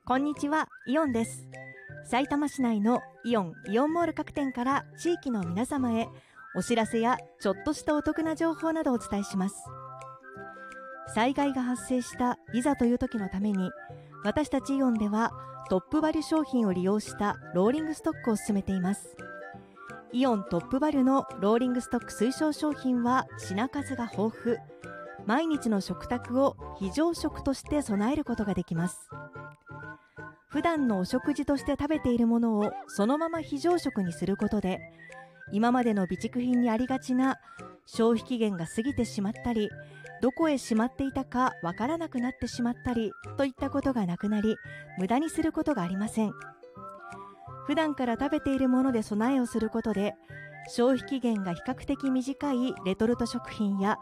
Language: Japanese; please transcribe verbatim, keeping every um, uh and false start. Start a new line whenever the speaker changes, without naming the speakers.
こんにちは、イオンです。さいたま市内のイオンイオンモール各店から地域の皆様へお知らせやちょっとしたお得な情報などをお伝えします。災害が発生したいざという時のために、私たちイオンではトップバリュ商品を利用したローリングストックを進めています。イオントップバリュのローリングストック推奨商品は品数が豊富、毎日の食卓を非常食として備えることができます。普段のお食事として食べているものをそのまま非常食にすることで、今までの備蓄品にありがちな消費期限が過ぎてしまったり、どこへしまっていたかわからなくなってしまったりといったことがなくなり、無駄にすることがありません。普段から食べているもので備えをすることで、消費期限が比較的短いレトルト食品や